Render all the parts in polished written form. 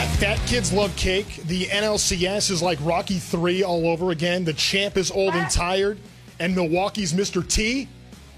Fat kids love cake. The NLCS is like Rocky III all over again. The champ is old and tired, and Milwaukee's Mr. T.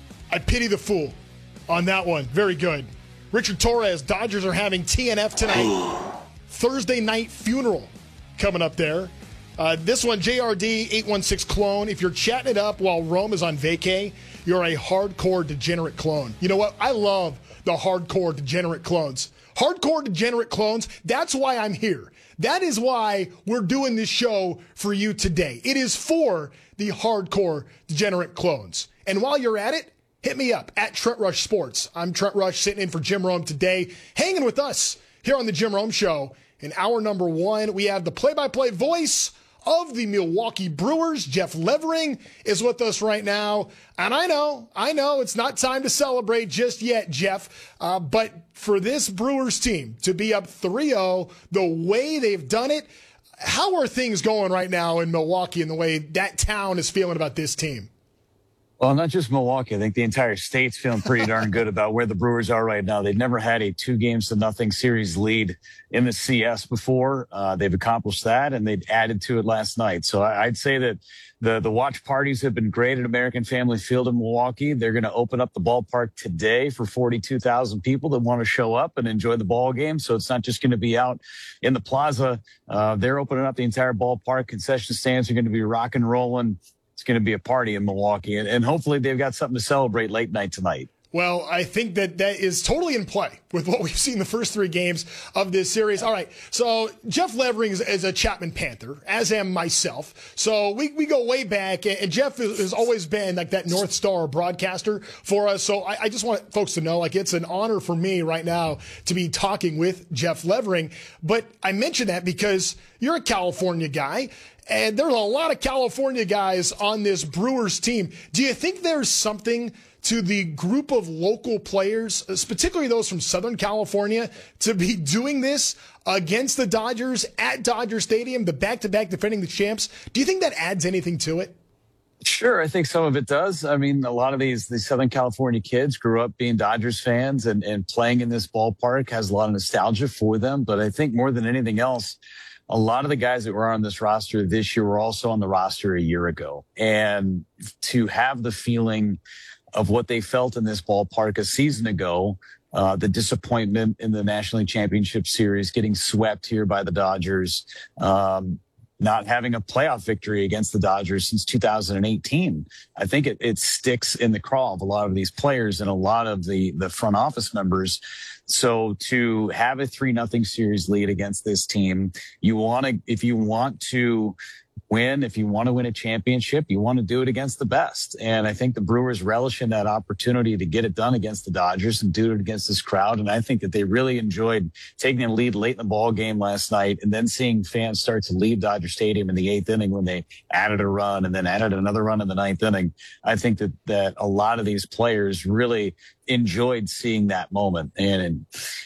I pity the fool on that one. Very good. Richard Torres, Dodgers are having TNF tonight. Thursday night funeral coming up there. This one, JRD 816 clone. If you're chatting it up while Rome is on vacay, you're a hardcore degenerate clone. You know what? I love the hardcore degenerate clones. Hardcore degenerate clones, that's why I'm here. That is why we're doing this show for you today. It is for the hardcore degenerate clones. And while you're at it, hit me up at Trent Rush Sports. I'm Trent Rush sitting in for Jim Rome today, hanging with us here on the Jim Rome Show. In hour number one, we have the play-by-play voice of the Milwaukee Brewers. Jeff Levering is with us right now. And I know it's not time to celebrate just yet, Jeff. But for this Brewers team to be up 3-0, the way they've done it, how are things going right now in Milwaukee and the way that town is feeling about this team? Well, not just Milwaukee. I think the entire state's feeling pretty darn good about where the Brewers are right now. They've never had a 2-0 series lead in the CS before. They've accomplished that, and they've added to it last night. So I'd say that the watch parties have been great at American Family Field in Milwaukee. They're going to open up the ballpark today for 42,000 people that want to show up and enjoy the ball game. So it's not just going to be out in the plaza. They're opening up the entire ballpark. Concession stands are going to be rock and rolling. It's going to be a party in Milwaukee, and hopefully they've got something to celebrate late night tonight. Well, I think that is totally in play with what we've seen the first three games of this series. All right, so Jeff Levering is a Chapman Panther, as am myself. So we go way back, and Jeff has always been like that North Star broadcaster for us. So I just want folks to know, like, it's an honor for me right now to be talking with Jeff Levering. But I mention that because you're a California guy, and there's a lot of California guys on this Brewers team. Do you think there's something to the group of local players, particularly those from Southern California, to be doing this against the Dodgers at Dodger Stadium, the back-to-back defending the champs? Do you think that adds anything to it? Sure, I think some of it does. I mean, a lot of these Southern California kids grew up being Dodgers fans, and playing in this ballpark has a lot of nostalgia for them. But I think more than anything else, a lot of the guys that were on this roster this year were also on the roster a year ago. And to have the feeling of what they felt in this ballpark a season ago, the disappointment in the National League Championship Series, getting swept here by the Dodgers, not having a playoff victory against the Dodgers since 2018. I think it sticks in the craw of a lot of these players and a lot of the front office members. So to have a 3-0 series lead against this team, if you want to win a championship, you want to do it against the best. And I think the Brewers relish in that opportunity to get it done against the Dodgers and do it against this crowd. And I think that they really enjoyed taking a lead late in the ball game last night and then seeing fans start to leave Dodger Stadium in the 8th inning when they added a run and then added another run in the 9th inning. I think that a lot of these players really enjoyed seeing that moment. And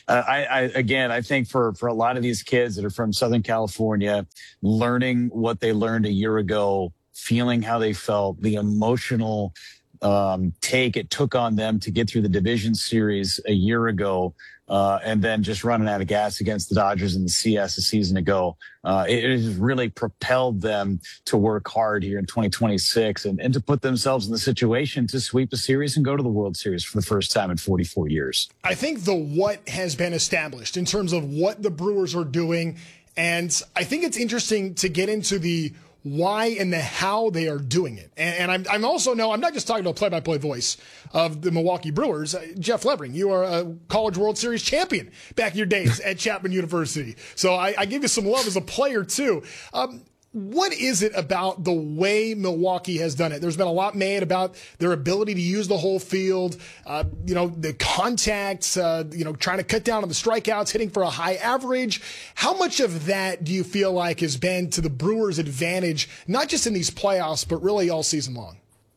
I think for a lot of these kids that are from Southern California, learning what they learned a year ago, feeling how they felt, the emotional take it took on them to get through the division series a year ago, and then just running out of gas against the Dodgers in the CS a season ago. It has really propelled them to work hard here in 2026 and to put themselves in the situation to sweep the series and go to the World Series for the first time in 44 years. I think the what has been established in terms of what the Brewers are doing, and I think it's interesting to get into the why and the how they are doing it. And I'm also I'm not just talking about play-by-play voice of the Milwaukee Brewers. Jeff Levering, you are a College World Series champion back in your days at Chapman University. So I give you some love as a player too. What is it about the way Milwaukee has done it? There's been a lot made about their ability to use the whole field, the contacts, trying to cut down on the strikeouts, hitting for a high average. How much of that do you feel like has been to the Brewers' advantage, not just in these playoffs, but really all season long?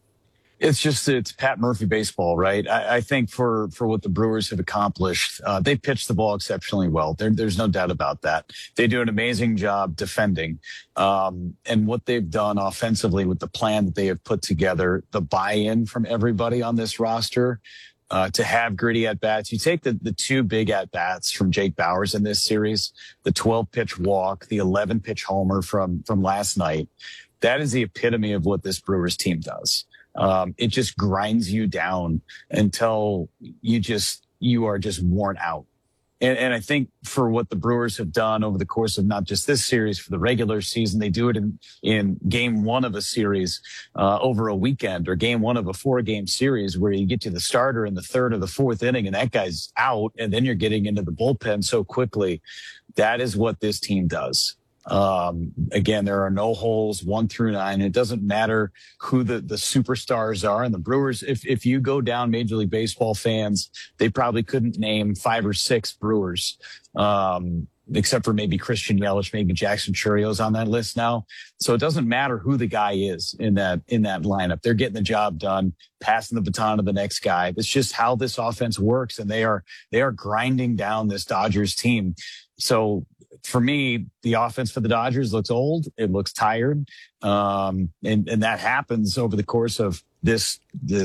It's Pat Murphy baseball, right? I think for what the Brewers have accomplished, they pitch the ball exceptionally well. There's no doubt about that. They do an amazing job defending. And what they've done offensively with the plan that they have put together, the buy-in from everybody on this roster, to have gritty at bats. You take the two big at bats from Jake Bauers in this series, the 12 pitch walk, the 11 pitch homer from last night. That is the epitome of what this Brewers team does. It just grinds you down until you are just worn out. And I think for what the Brewers have done over the course of not just this series, for the regular season, they do it in game one of a series over a weekend, or game one of a 4-game series where you get to the starter in the third or the fourth inning and that guy's out, and then you're getting into the bullpen so quickly. That is what this team does. Again, there are no holes 1 through 9. It doesn't matter who the superstars are. And the Brewers, if you go down Major League Baseball fans, they probably couldn't name 5 or 6 Brewers, except for maybe Christian Yelich, maybe Jackson Churrio's on that list now. So it doesn't matter who the guy is in that lineup. They're getting the job done, passing the baton to the next guy. It's just how this offense works. And they are grinding down this Dodgers team. So for me, the offense for the Dodgers looks old. It looks tired. And that happens over the course of this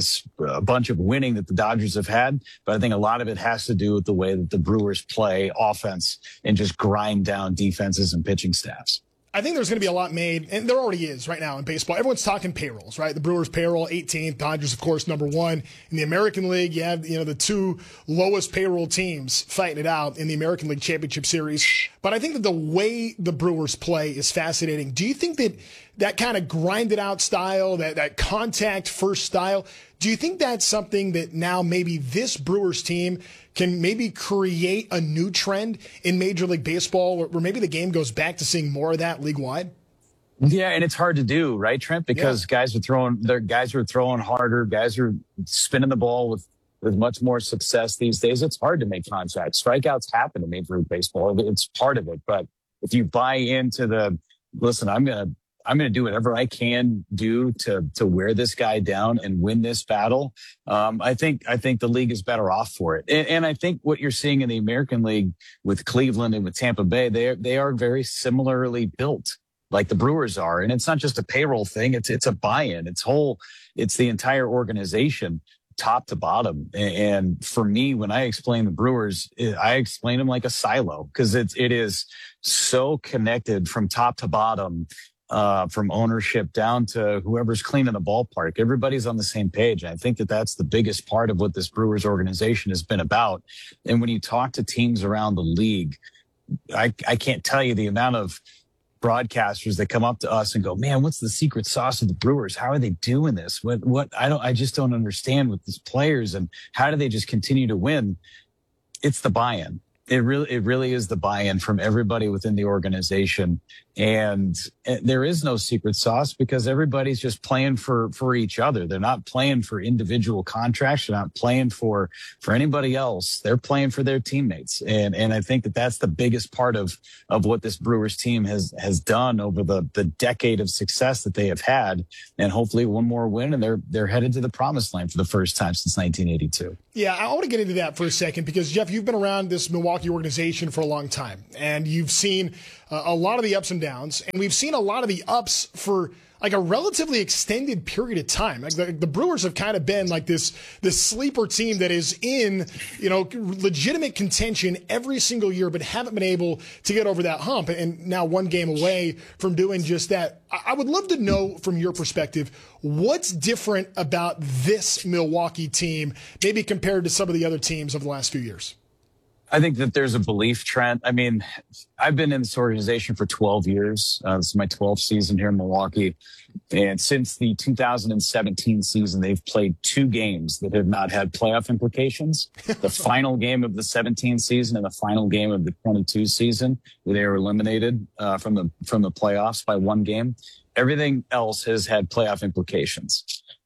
bunch of winning that the Dodgers have had. But I think a lot of it has to do with the way that the Brewers play offense and just grind down defenses and pitching staffs. I think there's going to be a lot made, and there already is right now in baseball. Everyone's talking payrolls, right? The Brewers payroll 18th, Dodgers, of course, number 1. In the American League, you have the 2 lowest payroll teams fighting it out in the American League Championship Series. But I think that the way the Brewers play is fascinating. Do you think that kind of grinded out style, that contact first style, do you think that's something that now maybe this Brewers team can maybe create a new trend in Major League Baseball, where maybe the game goes back to seeing more of that league-wide? Yeah, and it's hard to do, right, Trent? Because guys are throwing harder, guys are spinning the ball with much more success these days. It's hard to make contact. Strikeouts happen in Major League Baseball. It's part of it. But if you buy into listen, I'm going to do whatever I can do to wear this guy down and win this battle. I think the league is better off for it. And I think what you're seeing in the American League with Cleveland and with Tampa Bay, they are very similarly built, like the Brewers are. And it's not just a payroll thing. It's a buy-in. It's the entire organization, top to bottom. And for me, when I explain the Brewers, I explain them like a silo, because it is so connected from top to bottom. From ownership down to whoever's cleaning the ballpark. Everybody's on the same page. And I think that that's the biggest part of what this Brewers organization has been about. And when you talk to teams around the league, I can't tell you the amount of broadcasters that come up to us and go, man, what's the secret sauce of the Brewers? How are they doing this? I just don't understand with these players, and how do they just continue to win? It's the buy-in. It really is the buy-in from everybody within the organization. And there is no secret sauce, because everybody's just playing for each other. They're not playing for individual contracts. They're not playing for anybody else. They're playing for their teammates. And I think that that's the biggest part of what this Brewers team has done over the decade of success that they have had. And hopefully one more win, and they're headed to the promised land for the first time since 1982. Yeah, I want to get into that for a second, because, Jeff, you've been around this Milwaukee organization for a long time, and you've seen a lot of the ups and downs, and we've seen a lot of the ups for like a relatively extended period of time. Like the Brewers have kind of been like this sleeper team that is in, legitimate contention every single year, but haven't been able to get over that hump. And now one game away from doing just that. I would love to know from your perspective, what's different about this Milwaukee team, maybe compared to some of the other teams of the last few years? I think that there's a belief, Trent. I mean, I've been in this organization for 12 years. This is my 12th season here in Milwaukee. And since the 2017 season, they've played 2 games that have not had playoff implications. The final game of the 17 season and the final game of the 22 season, where they were eliminated from the playoffs by 1 game. Everything else has had playoff implications.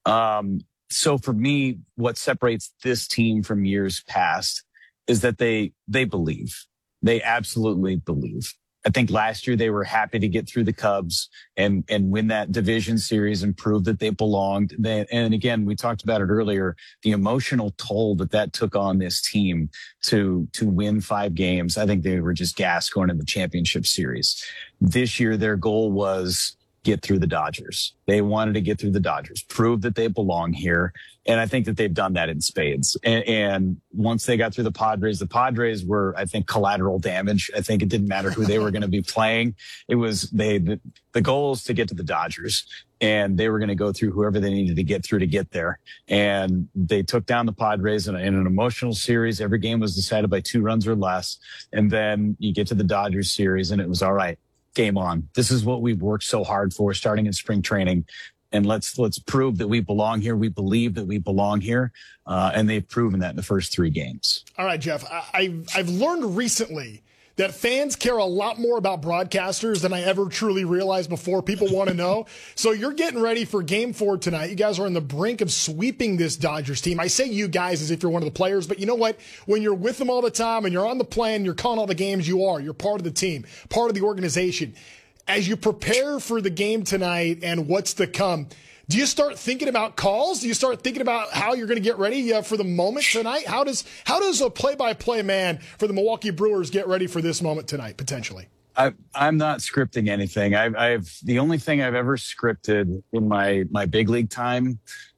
So for me, what separates this team from years past is that they believe. They absolutely believe. I think last year they were happy to get through the Cubs and win that division series and prove that they belonged. And again, we talked about it earlier, the emotional toll that took on this team to win 5 games. I think they were just gassed going into the championship series. This year, their goal was get through the Dodgers. They wanted to get through the Dodgers, prove that they belong here. And I think that they've done that in spades. And once they got through the Padres were, I think, collateral damage. I think it didn't matter who they were going to be playing. It was the goal is to get to the Dodgers, and they were going to go through whoever they needed to get through to get there. And they took down the Padres in an emotional series. Every game was decided by 2 runs or less. And then you get to the Dodgers series, and it was all right. Game on. This is what we've worked so hard for starting in spring training. And let's prove that we belong here. We believe that we belong here. And they've proven that in the first 3 games. All right, Jeff, I've learned recently that fans care a lot more about broadcasters than I ever truly realized before. People want to know. So you're getting ready for Game 4 tonight. You guys are on the brink of sweeping this Dodgers team. I say you guys as if you're one of the players, but you know what? When you're with them all the time and you're on the plan, you're calling all the games, you're part of the team, part of the organization. As you prepare for the game tonight and what's to come, do you start thinking about calls? Do you start thinking about how you're going to get ready for the moment tonight? How does a play-by-play man for the Milwaukee Brewers get ready for this moment tonight, potentially? I'm not scripting anything. I've the only thing I've ever scripted in my big league time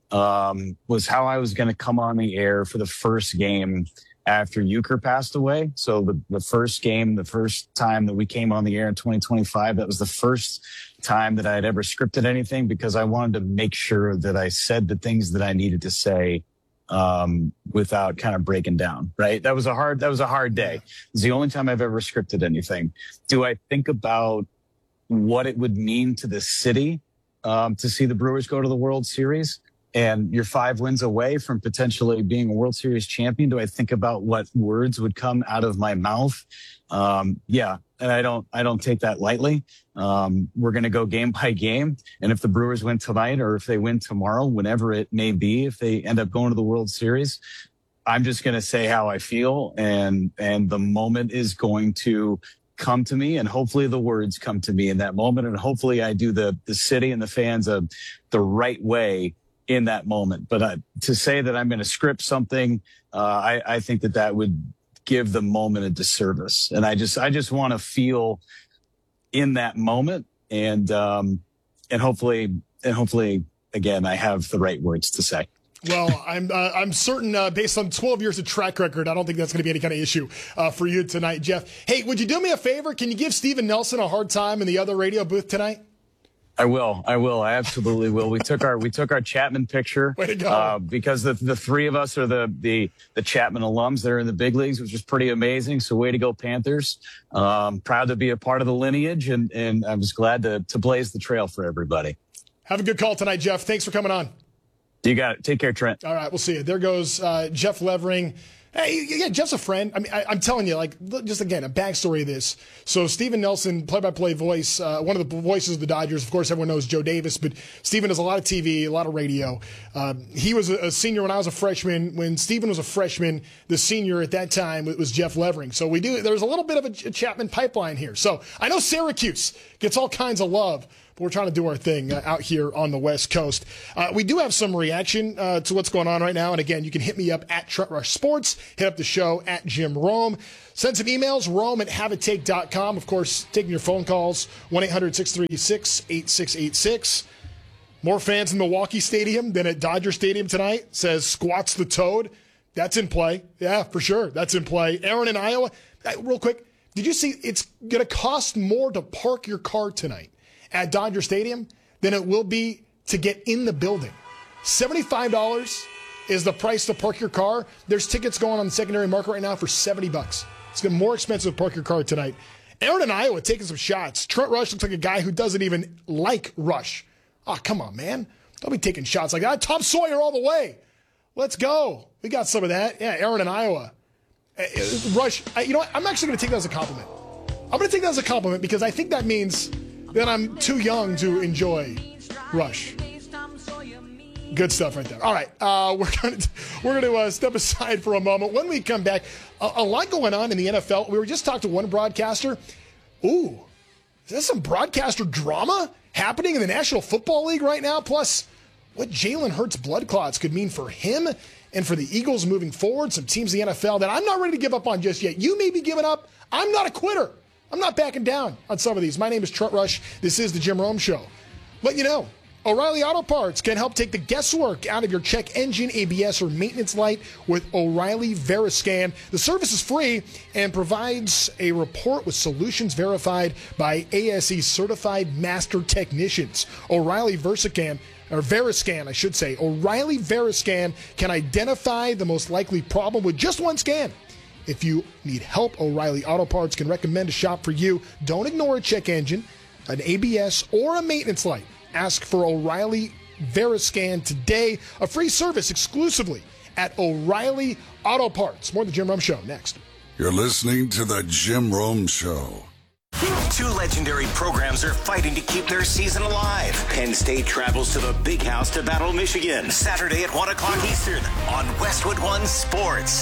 was how I was going to come on the air for the first game after Euchre passed away. So the first game, the first time that we came on the air in 2025, that was the first time that I had ever scripted anything, because I wanted to make sure that I said the things that I needed to say without kind of breaking down, right? That was a hard day. It's the only time I've ever scripted anything. Do I think about what it would mean to the city to see the Brewers go to the World Series? And you're 5 wins away from potentially being a World Series champion. Do I think about what words would come out of my mouth? Yeah. And I don't take that lightly. We're going to go game by game. And if the Brewers win tonight, or if they win tomorrow, whenever it may be, if they end up going to the World Series, I'm just going to say how I feel. And the moment is going to come to me, and hopefully the words come to me in that moment. And hopefully I do the city and the fans the right way in that moment. But to say that I'm going to script something, I think that would give the moment a disservice. And I just want to feel in that moment, and hopefully again, I have the right words to say. Well, I'm certain, based on 12 years of track record, I don't think that's going to be any kind of issue for you tonight, Jeff. Hey, would you do me a favor? Can you give Steven Nelson a hard time in the other radio booth tonight? I will. I absolutely will. We took our Chapman picture. Way to go. Because the 3 of us are the Chapman alums that are in the big leagues, which is pretty amazing. So way to go, Panthers. Proud to be a part of the lineage, and I was glad to blaze the trail for everybody. Have a good call tonight, Jeff. Thanks for coming on. You got it. Take care, Trent. All right, we'll see you. There goes Jeff Levering. Hey, yeah, Jeff's a friend. I mean, I'm telling you, like, just again, a backstory of this. So Steven Nelson, play-by-play voice, one of the voices of the Dodgers. Of course, everyone knows Joe Davis, but Steven does a lot of TV, a lot of radio. He was a senior when I was a freshman. When Steven was a freshman, the senior at that time, it was Jeff Levering. So there's a little bit of a Chapman pipeline here. So I know Syracuse gets all kinds of love, but we're trying to do our thing out here on the West Coast. We do have some reaction to what's going on right now. And again, you can hit me up at Trent Rush Sports, hit up the show at Jim Rome. Send some emails, rome@haveitake.com. Of course, taking your phone calls, 1-800-636-8686. More fans in Milwaukee Stadium than at Dodger Stadium tonight, says Squats the Toad. That's in play. Yeah, for sure. That's in play. Aaron in Iowa. Real quick, did you see it's going to cost more to park your car tonight at Dodger Stadium than it will be to get in the building? $75 is the price to park your car. There's tickets going on the secondary market right now for $70. It's going to be more expensive to park your car tonight. Aaron in Iowa taking some shots. Trent Rush looks like a guy who doesn't even like Rush. Oh, come on, man. Don't be taking shots like that. Tom Sawyer all the way. Let's go. We got some of that. Yeah, Aaron in Iowa. Rush, you know what? I'm actually going to take that as a compliment. I'm going to take that as a compliment because I think that means that I'm too young to enjoy Rush. Good stuff right there. All right, we're going to step aside for a moment. When we come back, a lot going on in the NFL. We were just talking to one broadcaster. Ooh, is there some broadcaster drama happening in the National Football League right now? Plus, what Jalen Hurts' blood clots could mean for him and for the Eagles moving forward. Some teams in the NFL that I'm not ready to give up on just yet. You may be giving up. I'm not a quitter. I'm not backing down on some of these. My name is Trent Rush. This is the Jim Rome Show Let you know. O'Reilly Auto Parts can help take the guesswork out of your check engine, ABS, or maintenance light with O'Reilly Veriscan. The service is free and provides a report with solutions verified by ASE certified master technicians. O'Reilly Veriscan, O'Reilly Veriscan can identify the most likely problem with just one scan. If you need help, O'Reilly Auto Parts can recommend a shop for you. Don't ignore a check engine, an ABS, or a maintenance light. Ask for O'Reilly Veriscan today, a free service exclusively at O'Reilly Auto Parts. More of the Jim Rome Show next. You're listening to the Jim Rome Show. Two legendary programs are fighting to keep their season alive. Penn State travels to the Big House to battle Michigan Saturday at 1 o'clock Eastern on Westwood One Sports.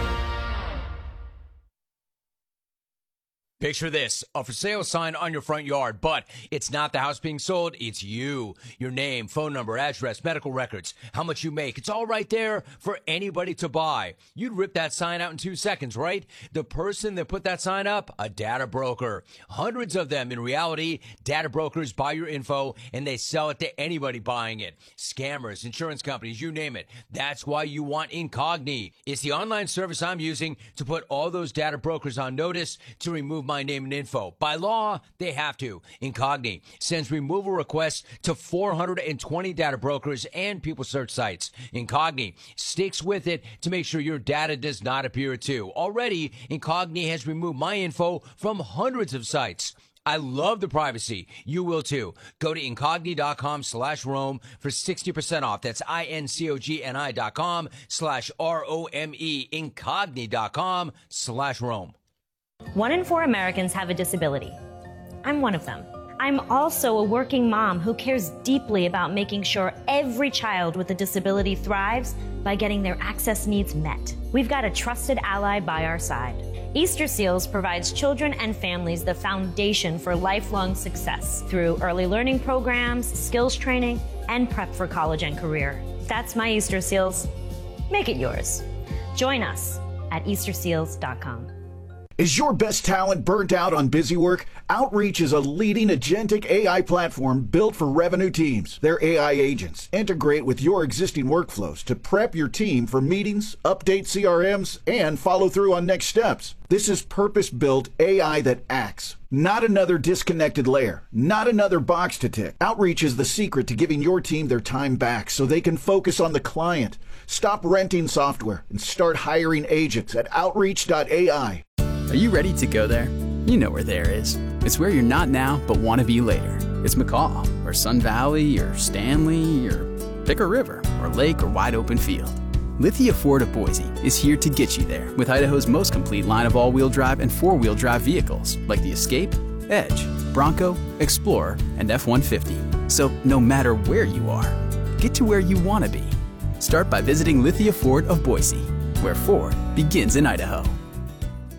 Picture this, a for sale sign on your front yard, but it's not the house being sold, it's you. Your name, phone number, address, medical records, how much you make. It's all right there for anybody to buy. You'd rip that sign out in 2 seconds, right? The person that put that sign up, a data broker. Hundreds of them in reality. Data brokers buy your info and they sell it to anybody buying it. Scammers, insurance companies, you name it. That's why you want Incogni. It's the online service I'm using to put all those data brokers on notice to remove my name and info. By law, they have to. Incogni sends removal requests to 420 data brokers and people search sites. Incogni sticks with it to make sure your data does not appear too. Already, Incogni has removed my info from hundreds of sites. I love the privacy. You will too. Go to Incogni.com/Rome for 60% off. That's INCOGNI.com/ROME. Incogni.com/Rome. 1 in 4 Americans have a disability. I'm one of them. I'm also a working mom who cares deeply about making sure every child with a disability thrives by getting their access needs met. We've got a trusted ally by our side. Easter Seals provides children and families the foundation for lifelong success through early learning programs, skills training, and prep for college and career. That's my Easter Seals. Make it yours. Join us at easterseals.com. Is your best talent burnt out on busy work? Outreach is a leading agentic AI platform built for revenue teams. Their AI agents integrate with your existing workflows to prep your team for meetings, update CRMs, and follow through on next steps. This is purpose-built AI that acts. Not another disconnected layer. Not another box to tick. Outreach is the secret to giving your team their time back so they can focus on the client. Stop renting software and start hiring agents at Outreach.ai. Are you ready to go there? You know where there is. It's where you're not now, but want to be later. It's McCall, or Sun Valley, or Stanley, or pick a river, or lake, or wide open field. Lithia Ford of Boise is here to get you there with Idaho's most complete line of all-wheel drive and four-wheel drive vehicles like the Escape, Edge, Bronco, Explorer, and F-150. So no matter where you are, get to where you want to be. Start by visiting Lithia Ford of Boise, where Ford begins in Idaho.